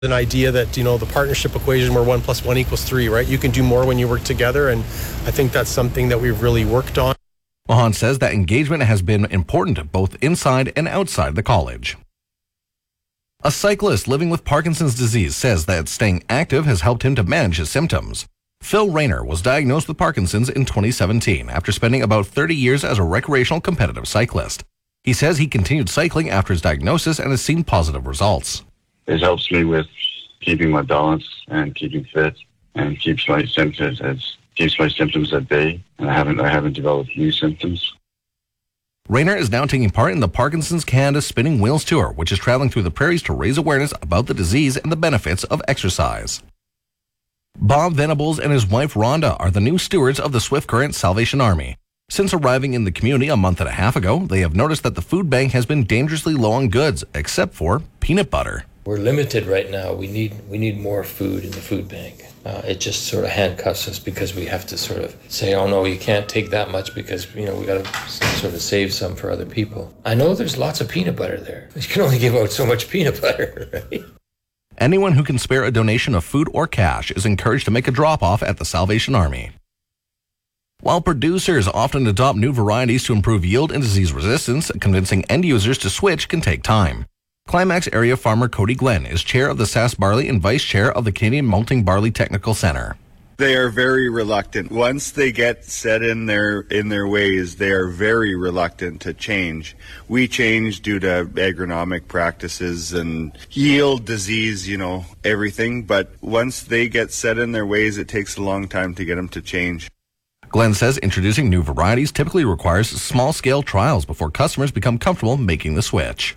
An idea that, the partnership equation where 1 + 1 = 3, right? You can do more when you work together, and I think that's something that we've really worked on. Mahan says that engagement has been important both inside and outside the college. A cyclist living with Parkinson's disease says that staying active has helped him to manage his symptoms. Phil Rayner was diagnosed with Parkinson's in 2017 after spending about 30 years as a recreational competitive cyclist. He says he continued cycling after his diagnosis and has seen positive results. It helps me with keeping my balance and keeping fit, and keeps my symptoms at bay, and I haven't developed new symptoms. Rayner is now taking part in the Parkinson's Canada Spinning Wheels Tour, which is traveling through the prairies to raise awareness about the disease and the benefits of exercise. Bob Venables and his wife Rhonda are the new stewards of the Swift Current Salvation Army. Since arriving in the community a month and a half ago, they have noticed that the food bank has been dangerously low on goods, except for peanut butter. We're limited right now. We need more food in the food bank. It just sort of handcuffs us because we have to sort of say, oh no, you can't take that much because, we got to sort of save some for other people. I know there's lots of peanut butter there. You can only give out so much peanut butter, right? Anyone who can spare a donation of food or cash is encouraged to make a drop-off at the Salvation Army. While producers often adopt new varieties to improve yield and disease resistance, convincing end users to switch can take time. Climax area farmer Cody Glenn is chair of the Sass Barley and vice chair of the Canadian Malting Barley Technical Centre. They are very reluctant. Once they get set in their ways, they are very reluctant to change. We change due to agronomic practices and yield, disease, everything. But once they get set in their ways, it takes a long time to get them to change. Glenn says introducing new varieties typically requires small-scale trials before customers become comfortable making the switch.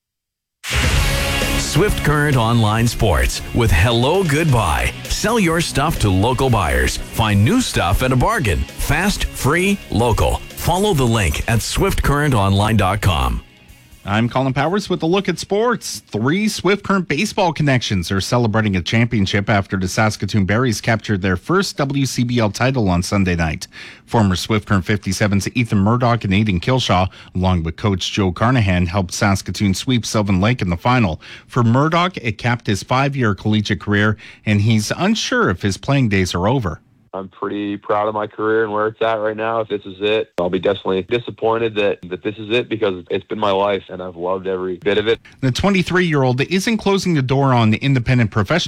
Swift Current Online Sports with Hello Goodbye. Sell your stuff to local buyers. Find new stuff at a bargain. Fast, free, local. Follow the link at swiftcurrentonline.com. I'm Colin Powers with a look at sports. 3 Swift Current baseball connections are celebrating a championship after the Saskatoon Berries captured their first WCBL title on Sunday night. Former Swift Current 57s Ethan Murdoch and Aidan Kilshaw, along with coach Joe Carnahan, helped Saskatoon sweep Sylvan Lake in the final. For Murdoch, it capped his 5-year collegiate career, and he's unsure if his playing days are over. I'm pretty proud of my career and where it's at right now. If this is it, I'll be definitely disappointed that this is it because it's been my life and I've loved every bit of it. The 23-year-old isn't closing the door on the independent professional